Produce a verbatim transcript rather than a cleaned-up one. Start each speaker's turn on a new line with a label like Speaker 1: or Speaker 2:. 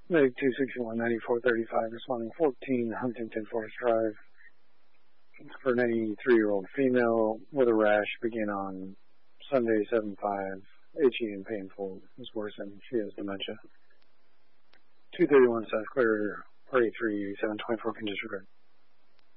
Speaker 1: Medic two sixty-one ninety-four thirty-five responding fourteen Huntington Forest Drive for an eighty-three-year-old female with a rash began on Sunday seven five. Itchy and painful is worsened. She has dementia. two thirty-one South Clear, R A three seven twenty-four can disregard.